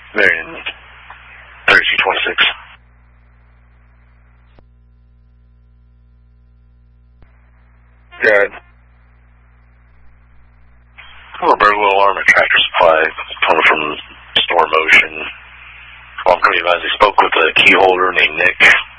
Marion 3226. Good. Hello, Burgwell Alarm and Tractor Supply, calling from Store Motion. Well, I'm going to advise I spoke with a key holder named Nick.